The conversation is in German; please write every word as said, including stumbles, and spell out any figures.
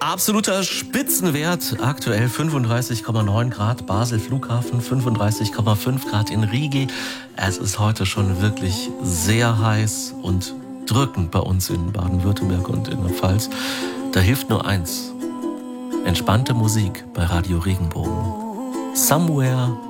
Absoluter Spitzenwert, aktuell fünfunddreißig Komma neun Grad, Basel Flughafen, fünfunddreißig Komma fünf Grad in Rigi. Es ist heute schon wirklich sehr heiß und drückend bei uns in Baden-Württemberg und in der Pfalz. Da hilft nur eins: entspannte Musik bei Radio Regenbogen. Somewhere